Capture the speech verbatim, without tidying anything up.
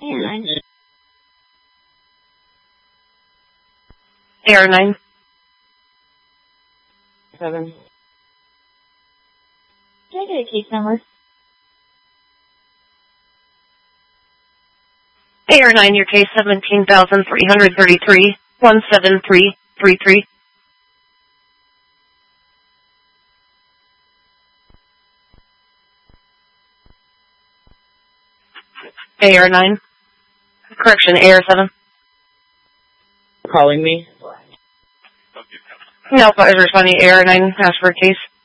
nine. A R nine. Seven. Can I get a case number? A R nine, your case seventeen thousand three hundred thirty-three, one seven three three three. A R nine. Correction, A R seven. Calling me? No, I was responding. A R nine asked for a case.